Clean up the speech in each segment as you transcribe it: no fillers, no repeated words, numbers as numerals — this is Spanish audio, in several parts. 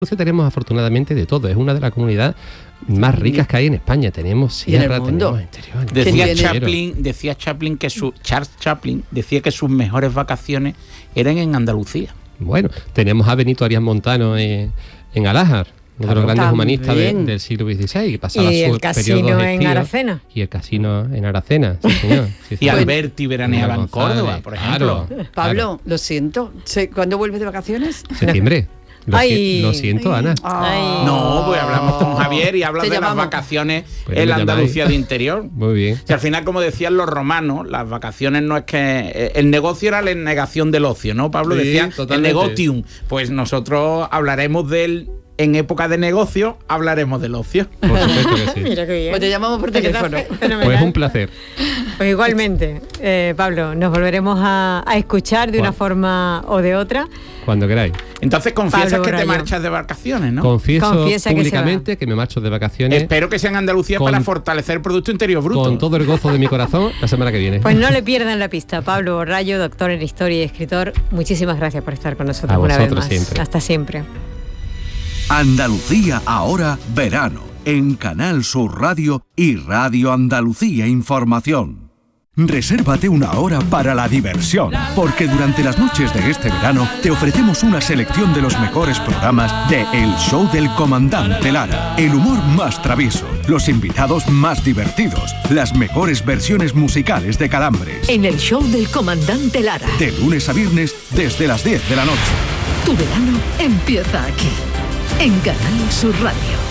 Tenemos afortunadamente de todo, es una de las comunidades más ricas que hay en España. Tenemos sierra, tenemos interior. Decía Charles Chaplin decía que sus mejores vacaciones eran en Andalucía. Bueno, tenemos a Benito Arias Montano en Alájar, uno de los grandes humanistas del siglo XVI, que pasaba y su el casino en Aracena. Y el casino en Aracena, sí, señor. Sí, y Alberti veraneaba en Córdoba, por ejemplo. Claro, Pablo, lo siento. ¿Cuándo vuelves de vacaciones? Septiembre. Lo siento, Ana. No, pues hablamos con Javier y hablas de las vacaciones en la Andalucía de interior. Muy bien. Si al final, como decían los romanos, las vacaciones no es que... El negocio era la negación del ocio, ¿no? Pablo decía totalmente. El negotium. Pues nosotros hablaremos del... En época de negocio hablaremos del ocio. Por supuesto que sí. Mira qué bien. Pues te llamamos por teléfono. Pues un placer. Pues igualmente, Pablo, nos volveremos a escuchar de una forma o de otra. Cuando queráis. Entonces confiesas que te marchas de vacaciones, ¿no? Confieso públicamente que me marcho de vacaciones. Espero que sea en Andalucía para fortalecer el Producto Interior Bruto. Con todo el gozo de mi corazón la semana que viene. Pues no le pierdan la pista. Pablo Borrallo, doctor en Historia y escritor, muchísimas gracias por estar con nosotros una vez más. Siempre. Hasta siempre. Andalucía ahora verano, en Canal Sur Radio y Radio Andalucía Información. Resérvate una hora para la diversión, porque durante las noches de este verano te ofrecemos una selección de los mejores programas de El Show del Comandante Lara. El humor más travieso, los invitados más divertidos, las mejores versiones musicales de Calambres. En El Show del Comandante Lara. De lunes a viernes desde las 10 de la noche. Tu verano empieza aquí, en Canal Sur Radio.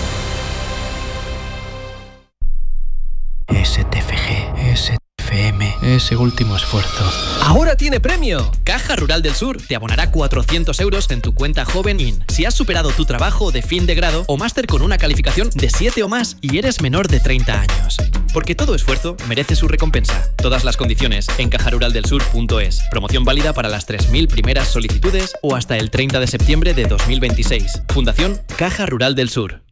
STFG, STFM, ese último esfuerzo. ¡Ahora tiene premio! Caja Rural del Sur te abonará 400 euros en tu cuenta Joven IN si has superado tu trabajo de fin de grado o máster con una calificación de 7 o más y eres menor de 30 años. Porque todo esfuerzo merece su recompensa. Todas las condiciones en cajaruraldelsur.es. Promoción válida para las 3.000 primeras solicitudes o hasta el 30 de septiembre de 2026. Fundación Caja Rural del Sur.